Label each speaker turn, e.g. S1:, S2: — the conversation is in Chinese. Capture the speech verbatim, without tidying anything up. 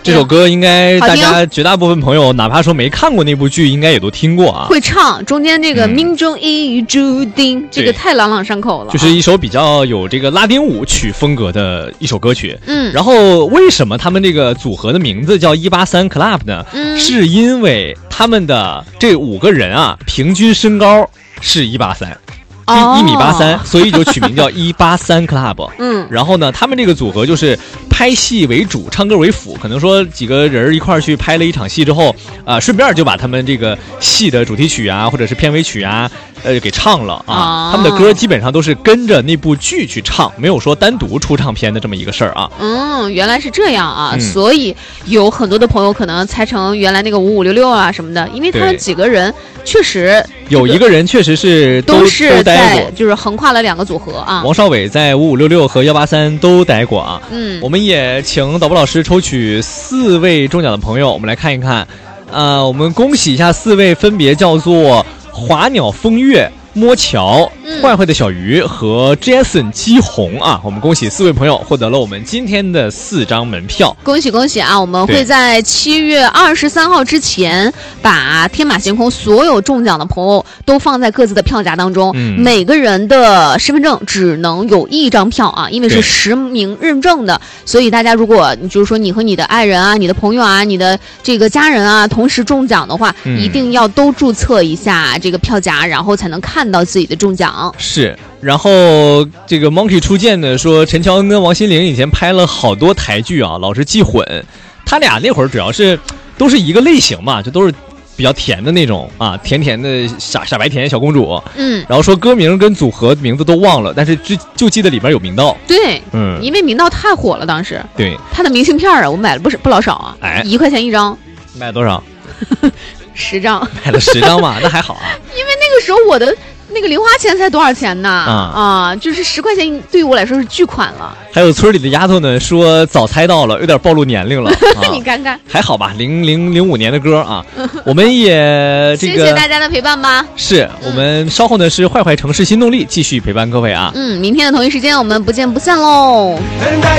S1: 这首歌应该大家绝大部分朋友哪怕说没看过那部剧应该也都听过啊，
S2: 会唱中间这个命中已预注定、嗯、这个太朗朗上口了，
S1: 就是一首比较有这个拉丁舞曲风格的一首歌曲。
S2: 嗯，
S1: 然后为什么他们这个组合的名字叫一八三 Club 呢？
S2: 嗯，
S1: 是因为他们的这五个人啊平均身高是一八三。一一米八三，所以就取名叫一八三 Club。
S2: 嗯，
S1: 然后呢，他们这个组合就是拍戏为主，唱歌为辅。可能说几个人一块儿去拍了一场戏之后，啊、呃，顺便就把他们这个戏的主题曲啊，或者是片尾曲啊，呃，给唱了啊。
S2: 哦、
S1: 他们的歌基本上都是跟着那部剧去唱，没有说单独出唱片的这么一个事儿啊。
S2: 嗯，原来是这样啊，
S1: 嗯、
S2: 所以有很多的朋友可能猜成原来那个五五六六啊什么的，因为他们几个人确实、这个、
S1: 有一个人确实是都
S2: 都是在
S1: 待过，
S2: 就是横跨了两个组合啊。
S1: 王少伟在五五六六和幺八三都待过啊。
S2: 嗯，
S1: 我们也请导播老师抽取四位中奖的朋友，我们来看一看。呃，我们恭喜一下四位，分别叫做华鸟风月、摸桥、
S2: 嗯、
S1: 坏坏的小鱼和 Jason 姬红啊！我们恭喜四位朋友获得了我们今天的四张门票，
S2: 恭喜恭喜啊！我们会在七月二十三号之前把天马行空所有中奖的朋友都放在各自的票夹当中、
S1: 嗯、
S2: 每个人的身份证只能有一张票啊，因为是实名认证的，所以大家如果就是说你和你的爱人啊、你的朋友啊、你的这个家人啊同时中奖的话、嗯、一定要都注册一下这个票夹，然后才能看到自己的中奖。
S1: 是，然后这个 Monkey 初见呢说，陈乔恩跟王心凌以前拍了好多台剧啊，老是记混。他俩那会儿主要是都是一个类型嘛，就都是比较甜的那种啊，甜甜的傻傻白甜小公主。
S2: 嗯，
S1: 然后说歌名跟组合名字都忘了，但是就就记得里边有明道。
S2: 对，
S1: 嗯，
S2: 因为明道太火了，当时。
S1: 对，
S2: 他的明信片啊，我买了不是不老少啊，
S1: 哎，
S2: 一块钱一张。
S1: 买了多少？
S2: 十张。
S1: 买了十张嘛，那还好啊。
S2: 因为那个时候我的那个零花钱才多少钱呢？
S1: 啊、
S2: 嗯、啊，就是十块钱对于我来说是巨款了。
S1: 还有村里的丫头呢，说早猜到了，有点暴露年龄了。啊、
S2: 你看看，
S1: 还好吧，零零零五年的歌啊，我们也这个
S2: 谢谢大家的陪伴吧。
S1: 是我们稍后呢是坏坏城市新动力继续陪伴各位啊。
S2: 嗯，明天的同一时间我们不见不散喽。